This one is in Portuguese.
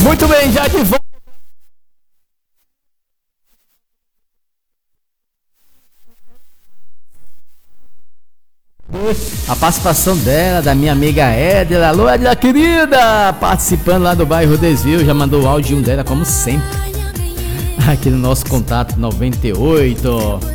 Muito bem, já de volta. A participação dela, da minha amiga Edila. Alô, Edila querida, participando lá do bairro Desvio. Já mandou o áudio dela, como sempre, aqui no nosso contato 98.